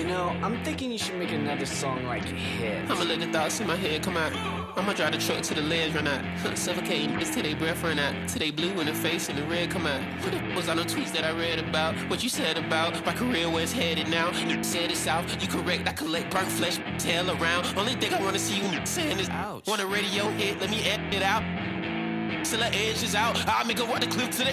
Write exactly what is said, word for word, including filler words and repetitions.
You know, I'm thinking you should make another song like hit. I'ma let the thoughts in my head come out. I'ma drive the truck to the ledge, run out. Suffocating, it's till they breath run out. Till they blue in the face and the red come out. What the f- was on the tweets that I read about? What you said about my career, where it's headed now? You said it's out, you correct, I collect burnt flesh, tail around. Only thing I wanna see you saying is ouch. Want a radio hit, let me edit it out. Till the edge is out, I'll make her walk the cliff to the